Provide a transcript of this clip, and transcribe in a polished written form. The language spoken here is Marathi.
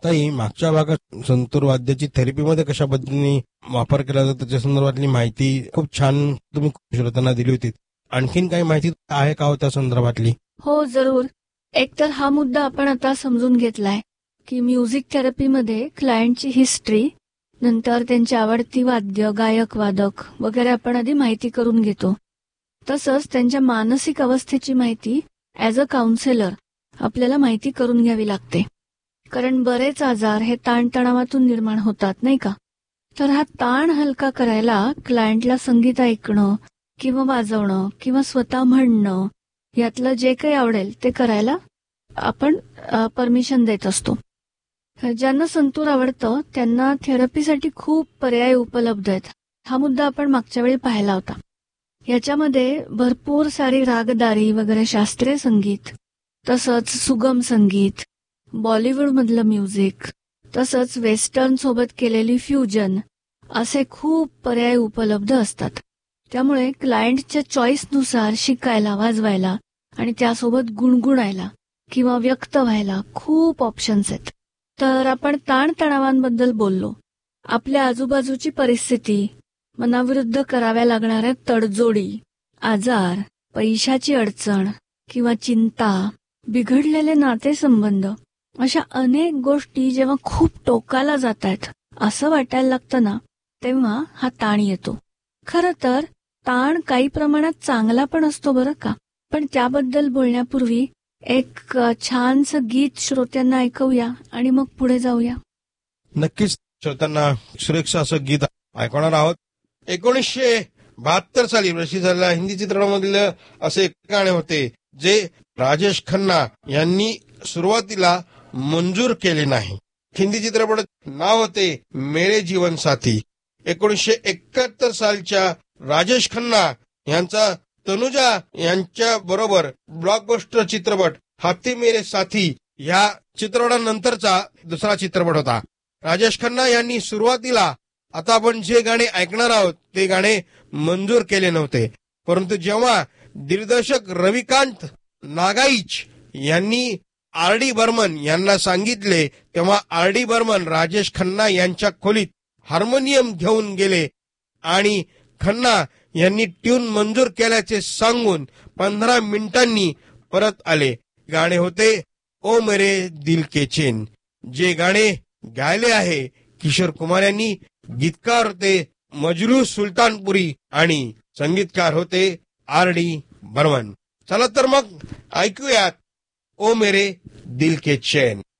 ताई, मागच्या भागात संतूर वाद्याची थेरपीमध्ये कशा पद्धतीने वापर केला जातो त्याच्या संदर्भातली माहिती खूप छान तुम्ही श्रोत्यांना दिली होती. आणखीन काही माहिती आहे का हो त्या संदर्भातली? हो, जरूर. एकतर हा मुद्दा आपण आता समजून घेतलाय की म्युझिक थेरपीमध्ये क्लायंटची हिस्ट्री, नंतर त्यांची आवडती वाद्य, गायक, वादक वगैरे आपण आधी माहिती करून घेतो. तसंच त्यांच्या मानसिक अवस्थेची माहिती ॲज अ काउन्सिलर आपल्याला माहिती करून घ्यावी लागते. कारण बरेच आजार हे ताणतणावातून निर्माण होतात, नाही का? तर हा ताण हलका करायला क्लायंटला संगीत ऐकणं किंवा वाजवणं किंवा स्वतः म्हणणं यातलं जे काही आवडेल ते करायला आपण परमिशन देत असतो. ज्यांना संतूर आवडतं त्यांना थेरपीसाठी खूप पर्याय उपलब्ध आहेत. हा मुद्दा आपण मागच्या वेळी पाहिला होता. याच्यामध्ये भरपूर सारी रागदारी वगैरे शास्त्रीय संगीत, तसंच सुगम संगीत, बॉलिवूडमधलं म्युझिक, तसंच वेस्टर्न सोबत केलेली फ्युजन असे खूप पर्याय उपलब्ध असतात. त्यामुळे क्लायंटच्या चॉईसनुसार शिकायला, वाजवायला आणि त्यासोबत गुणगुणायला किंवा व्यक्त व्हायला खूप ऑप्शन्स आहेत. तर आपण ताणतणावांबद्दल बोललो. आपल्या आजूबाजूची परिस्थिती, मनाविरुद्ध कराव्या लागणाऱ्या तडजोडी, आजार, पैशाची अडचण किंवा चिंता, बिघडलेले नातेसंबंध अशा अनेक गोष्टी जेव्हा खूप टोकाला जात आहेत असं वाटायला लागतं ना, तेव्हा हा ताण येतो. खरं तर ताण काही प्रमाणात चांगला पण असतो बरं का. पण त्याबद्दल बोलण्यापूर्वी एक छानसं गीत श्रोत्यांना ऐकवूया आणि मग पुढे जाऊया. नक्कीच श्रोत्यांना सुरेख असं गीत ऐकवणार आहोत. 1972 साली प्रसिद्ध झालेल्या हिंदी चित्रपटामधील असे एक गाणे होते जे राजेश खन्ना यांनी सुरुवातीला मंजूर केले नाही. हिंदी चित्रपट नाव होते मेरे जीवन साथी. 1971 सालच्या राजेश खन्ना यांचा तनुजा यांच्या बरोबर ब्लॉकबस्टर चित्रपट हाथी मेरे साथी या चित्रपटानंतरचा दुसरा चित्रपट होता. राजेश खन्ना यांनी सुरुवातीला आता आपण जे गाणे ऐकणार आहोत ते गाणे मंजूर केले नव्हते. परंतु जेव्हा दिग्दर्शक रविकांत नागाईच यांनी आर.डी. बर्मन यांना सांगितले तेव्हा आर.डी. बर्मन राजेश खन्ना यांच्या खोलीत हार्मोनियम घेऊन गेले आणि खन्ना यांनी ट्यून मंजूर केल्याचे सांगून 15 मिनिटांनी परत आले. गाणे होते ओ मेरे दिल के चैन. जे गाणे गायले आहे किशोर कुमार यांनी. गीतकार होते मजरू सुलतानपुरी आणि संगीतकार होते आर.डी. बर्मन. चला तर मग ऐकूयात ओ मेरे दिल के चैन.